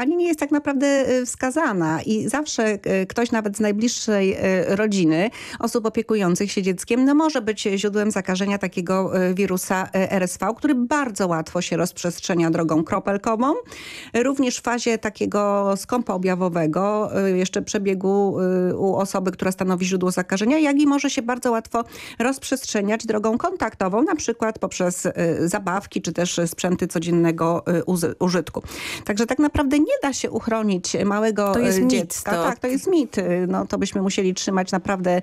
szczepienie nie jest tak naprawdę wskazana i zawsze ktoś nawet z najbliższej rodziny, osób opiekujących się dzieckiem, no może być źródłem zakażenia takiego wirusa RSV, który bardzo łatwo się rozprzestrzenia drogą kropelkową. Również w fazie takiego skąpoobjawowego, jeszcze przebiegu u osoby, która stanowi źródło zakażenia, jak i może się bardzo łatwo rozprzestrzeniać drogą kontaktową, na przykład poprzez zabawki, czy też sprzęty codziennego użytku. Także tak naprawdę nie da się uchronić małego to jest dziecka. Mit, Tak, to jest mit. No, to byśmy musieli trzymać naprawdę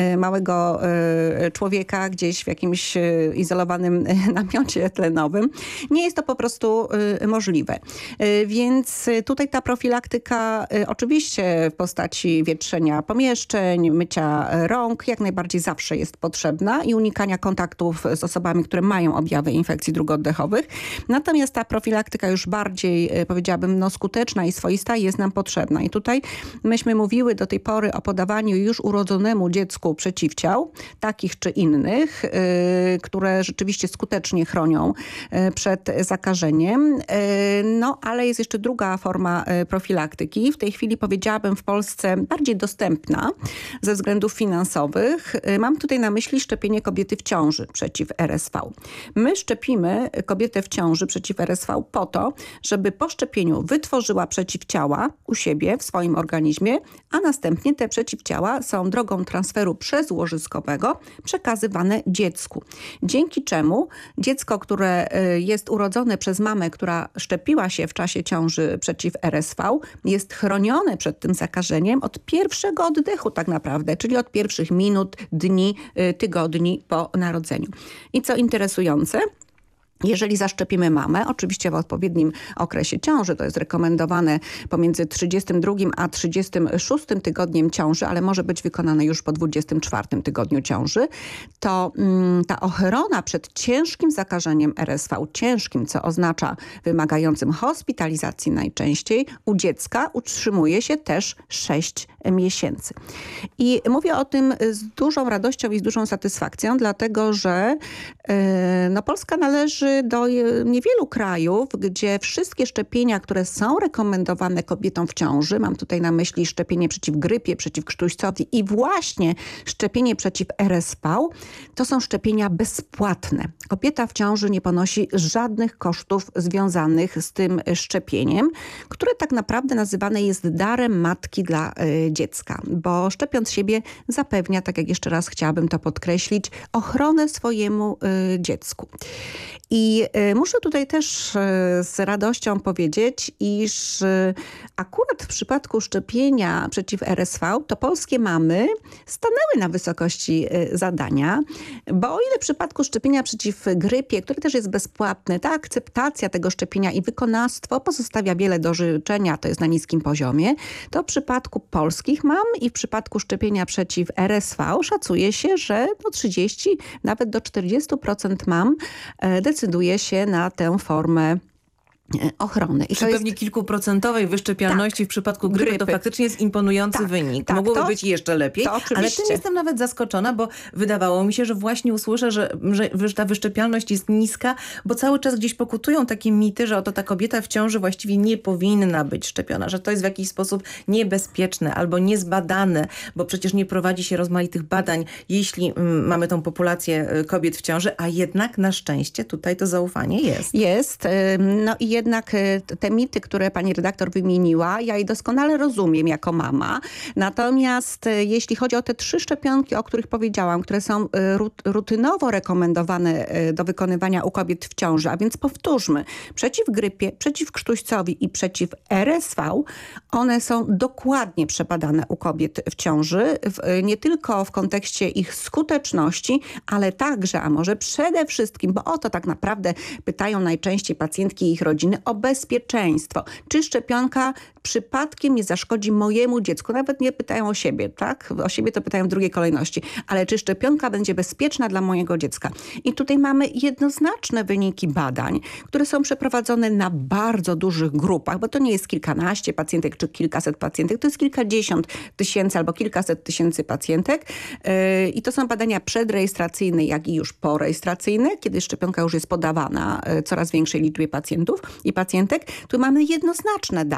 małego człowieka gdzieś w jakimś izolowanym namiocie tlenowym. Nie jest to po prostu możliwe. Więc tutaj ta profilaktyka oczywiście w postaci wietrzenia pomieszczeń, mycia rąk jak najbardziej zawsze jest potrzebna i unikania kontaktów z osobami, które mają objawy infekcji dróg oddechowych. Natomiast ta profilaktyka już bardziej, powiedziałabym, no, skuteczna i swoista jest nam potrzebna. I tutaj myśmy mówiły do tej pory o podawaniu już urodzonemu dziecku przeciwciał, takich czy innych, które rzeczywiście skutecznie chronią przed zakażeniem. No, ale jest jeszcze druga forma profilaktyki. W tej chwili powiedziałabym w Polsce bardziej dostępna ze względów finansowych. Mam tutaj na myśli szczepienie kobiety w ciąży przeciw RSV. My szczepimy kobietę w ciąży przeciw RSV po to, żeby po szczepieniu wytworzyła przeciwciała u siebie w swoim organizmie, a następnie te przeciwciała są drogą transferu przezłożyskowego przekazywane dziecku. Dzięki czemu dziecko, które jest urodzone przez mamę, która szczepiła się w czasie ciąży przeciw RSV, jest chronione przed tym zakażeniem od pierwszego oddechu tak naprawdę, czyli od pierwszych minut, dni, tygodni po narodzeniu. I co interesujące, jeżeli zaszczepimy mamę, oczywiście w odpowiednim okresie ciąży, to jest rekomendowane pomiędzy 32 a 36 tygodniem ciąży, ale może być wykonane już po 24 tygodniu ciąży, to ta ochrona przed ciężkim zakażeniem RSV, ciężkim, co oznacza wymagającym hospitalizacji najczęściej, u dziecka utrzymuje się też 6 miesięcy. I mówię o tym z dużą radością i z dużą satysfakcją, dlatego że no, Polska należy do niewielu krajów, gdzie wszystkie szczepienia, które są rekomendowane kobietom w ciąży, mam tutaj na myśli szczepienie przeciw grypie, przeciw krztuścowi i właśnie szczepienie przeciw RSV, to są szczepienia bezpłatne. Kobieta w ciąży nie ponosi żadnych kosztów związanych z tym szczepieniem, które tak naprawdę nazywane jest darem matki dla dziecka, bo szczepiąc siebie zapewnia, tak jak jeszcze raz chciałabym to podkreślić, ochronę swojemu dziecku. I muszę tutaj też z radością powiedzieć, iż akurat w przypadku szczepienia przeciw RSV to polskie mamy stanęły na wysokości zadania, bo o ile w przypadku szczepienia przeciw grypie, które też jest bezpłatne, ta akceptacja tego szczepienia i wykonawstwo pozostawia wiele do życzenia, to jest na niskim poziomie, to w przypadku polskich mam i w przypadku szczepienia przeciw RSV szacuje się, że do 30, nawet do 40% mam decyduje się na tę formę ochrony. I przy pewnie kilkuprocentowej wyszczepialności w przypadku grypy to faktycznie jest imponujący wynik. Mogłoby być jeszcze lepiej, ale tym jestem nawet zaskoczona, bo wydawało mi się, że właśnie usłyszę, że ta wyszczepialność jest niska, bo cały czas gdzieś pokutują takie mity, że oto ta kobieta w ciąży właściwie nie powinna być szczepiona, że to jest w jakiś sposób niebezpieczne albo niezbadane, bo przecież nie prowadzi się rozmaitych badań, jeśli mamy tą populację kobiet w ciąży, a jednak na szczęście tutaj to zaufanie jest. Jest. No i jednak te mity, które pani redaktor wymieniła, ja je doskonale rozumiem jako mama. Natomiast jeśli chodzi o te 3 szczepionki, o których powiedziałam, które są rutynowo rekomendowane do wykonywania u kobiet w ciąży, a więc powtórzmy, przeciw grypie, przeciw krztuścowi i przeciw RSV, one są dokładnie przebadane u kobiet w ciąży, nie tylko w kontekście ich skuteczności, ale także, a może przede wszystkim, bo o to tak naprawdę pytają najczęściej pacjentki i ich rodziny, o bezpieczeństwo. Czy szczepionka przypadkiem nie zaszkodzi mojemu dziecku? Nawet nie pytają o siebie, tak? O siebie to pytają w drugiej kolejności. Ale czy szczepionka będzie bezpieczna dla mojego dziecka? I tutaj mamy jednoznaczne wyniki badań, które są przeprowadzone na bardzo dużych grupach, bo to nie jest kilkanaście pacjentek czy kilkaset pacjentek, to jest kilkadziesiąt tysięcy albo kilkaset tysięcy pacjentek. I to są badania przedrejestracyjne, jak i już porejestracyjne, kiedy szczepionka już jest podawana coraz większej liczbie pacjentów i pacjentek. Tu mamy jednoznaczne dane.